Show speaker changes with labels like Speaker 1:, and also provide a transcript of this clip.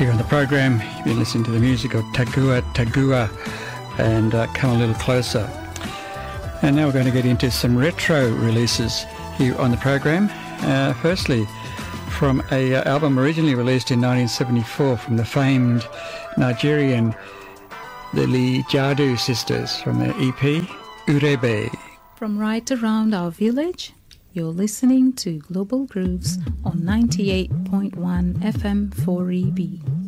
Speaker 1: Here on the program, you've been listening to the music of Tagua Tagua and Come a Little Closer. And now we're going to get into some retro releases here on the program. Firstly, from an album originally released in 1974 from the famed Nigerian, the Lee Jadu sisters, from their EP, Urebe.
Speaker 2: From right around our village, you're listening to Global Grooves on 98.1 FM 4EB.